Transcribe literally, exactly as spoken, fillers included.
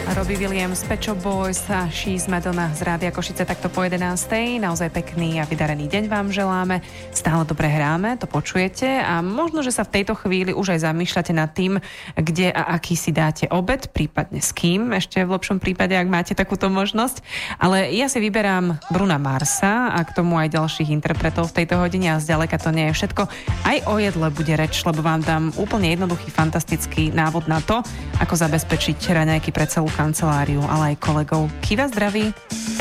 Robbie Williams, Pet Shop Boys a She's Madonna z Rádia Košice takto po jedenástej. Naozaj pekný a vydarený deň vám želáme. Stále dobre hráme, to počujete a možno, že sa v tejto chvíli už aj zamýšľate nad tým, kde a aký si dáte obed, prípadne s kým, ešte v lepšom prípade, ak máte takúto možnosť. Ale ja si vyberám Bruna Marsa a k tomu aj ďalších interpretov v tejto hodine a zďaleka to nie je všetko. Aj o jedle bude reč, lebo vám dám úplne jednoduchý, fantastický návod na to, ako zabezpečiť raňajky pre celú kanceláriu, ale aj kolegov. Kiva zdraví.